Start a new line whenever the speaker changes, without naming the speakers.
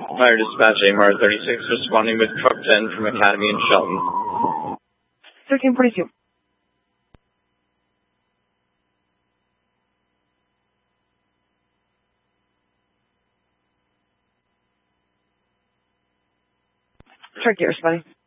Fire Dispatch AMR 36 responding with Truck 10 from Academy in Shelton.
1342. Truck 8 responding.